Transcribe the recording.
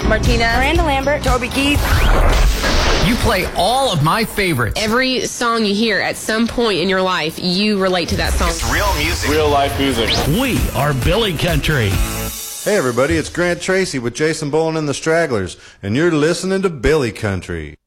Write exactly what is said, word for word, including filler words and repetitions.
Martina. Miranda Lambert. Toby Keith. You play all of my favorites. Every song you hear at some point in your life, you relate to that song. It's real music. Real life music. We are Billy Country. Hey everybody, it's Grant Tracy with Jason Bowen and the Stragglers, and you're listening to Billy Country.